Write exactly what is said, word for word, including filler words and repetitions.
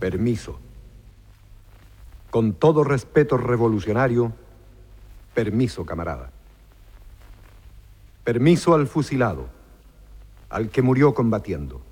Permiso. Con todo respeto revolucionario, permiso, camarada. Permiso al fusilado, al que murió combatiendo.